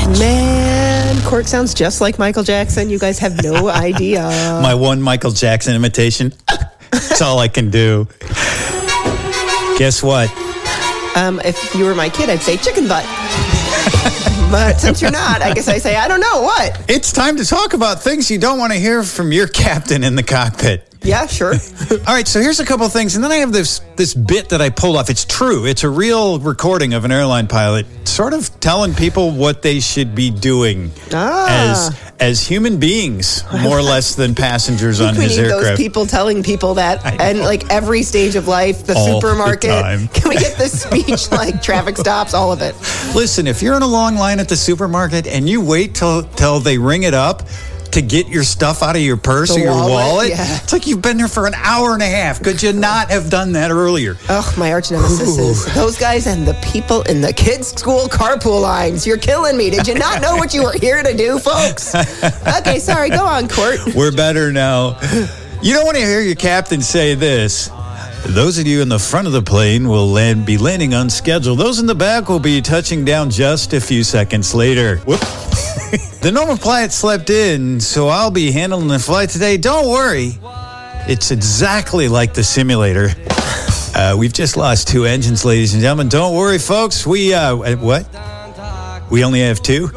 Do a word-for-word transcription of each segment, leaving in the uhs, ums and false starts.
Man, Court sounds just like Michael Jackson. You guys have no idea. My one Michael Jackson imitation. That's all I can do. Guess what? Um, if you were my kid, I'd say chicken butt. But since you're not, I guess I say, I don't know, what? It's time to talk about things you don't want to hear from your captain in the cockpit. Yeah, sure. All right, so here's a couple of things. And then I have this this bit that I pulled off. It's true. It's a real recording of an airline pilot sort of telling people what they should be doing ah. as as human beings, more or less than passengers on we his need aircraft. Those people telling people that, and like every stage of life, the all supermarket. The time. Can we get this speech, like traffic stops, all of it? Listen, if you're in a long line at the supermarket and you wait till till they ring it up to get your stuff out of your purse The or your wallet, wallet, yeah. It's like you've been there for an hour and a half. Could you not have done that earlier? Oh, my arch nemesis is those guys and the people in the kids' school carpool lines. You're killing me. Did you not know what you were here to do, folks? Okay, sorry. Go on, Court. We're better now. You don't want to hear your captain say this. Those of you in the front of the plane will land, be landing on schedule. Those in the back will be touching down just a few seconds later. Whoop. The normal pilot slept in, so I'll be handling the flight today. Don't worry. It's exactly like the simulator. Uh, we've just lost two engines, ladies and gentlemen. Don't worry, folks. We, uh, what? We only have two?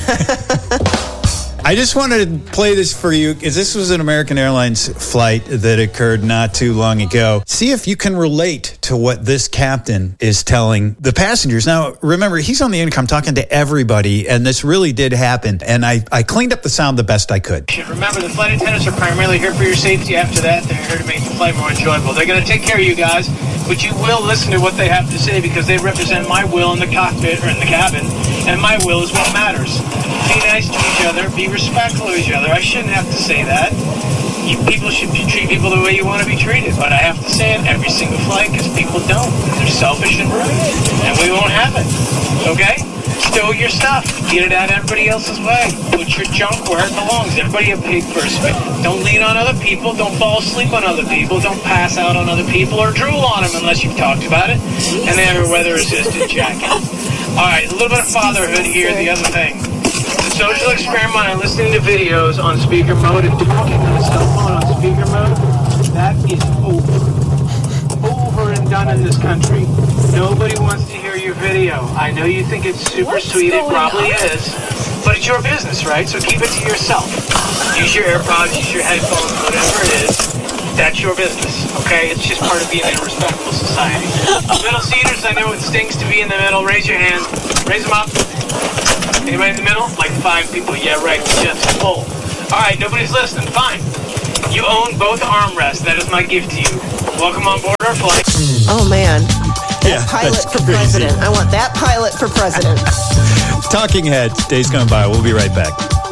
I just wanted to play this for you because this was an American Airlines flight that occurred not too long ago. See if you can relate to what this captain is telling the passengers. Now, remember, he's on the intercom talking to everybody, and this really did happen. And I, I cleaned up the sound the best I could. Remember, the flight attendants are primarily here for your safety. After that, they're here to make the flight more enjoyable. They're going to take care of you guys, but you will listen to what they have to say because they represent my will in the cockpit or in the cabin, and my will is what matters. Be nice to each other. Be respectful of each other. I shouldn't have to say that. You, people should be, treat people the way you want to be treated, but I have to say it every single flight because people don't. They're selfish and rude, and we won't have it. Okay? Stow your stuff. Get it out everybody else's way. Put your junk where it belongs. Everybody a pig first. Don't lean on other people. Don't fall asleep on other people. Don't pass out on other people or drool on them unless you've talked about it. And they have a weather-resistant jacket. All right, a little bit of fatherhood here. The other thing. Social experiment on listening to videos on speaker mode and talking on a cell phone on speaker mode, that is over. Over and done in this country. Nobody wants to hear your video. I know you think it's super What's sweet, it probably on? is, but it's your business, right? So keep it to yourself. Use your AirPods, use your headphones, whatever it is. That's your business, okay? It's just part of being in a respectful society. Middle seaters, I know it stings to be in the middle. Raise your hand. Raise them up. Anybody in the middle? Like five people. Yeah, right. Just full. All right, nobody's listening. Fine. You own both armrests. That is my gift to you. Welcome on board our flight. Oh, man. That Yeah, pilot that's for crazy. president. I want that pilot for president. Talking Heads, days gone by. We'll be right back.